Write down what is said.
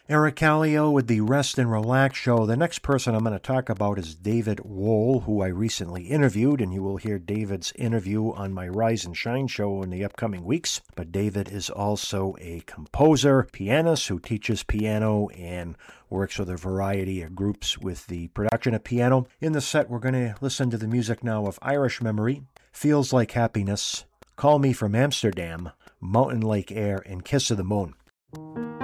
Eric Callio with the Rest and Relax Show. The next person I'm going to talk about is David Wohl, who I recently interviewed, and you will hear David's interview on my Rise and Shine show in the upcoming weeks. But David is also a composer, pianist who teaches piano and works with a variety of groups with the production of piano. In the set, we're going to listen to the music now of Irish Memory, Feels Like Happiness, Call Me From Amsterdam, Mountain Lake Air, and Kiss of the Moon.